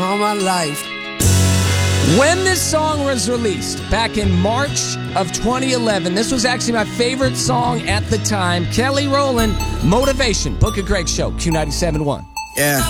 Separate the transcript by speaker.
Speaker 1: all my life.
Speaker 2: When this song was released back in March of 2011, this was actually my favorite song at the time. Kelly Rowland, Motivation. Book a Great Show, Q97.1.
Speaker 1: Yeah.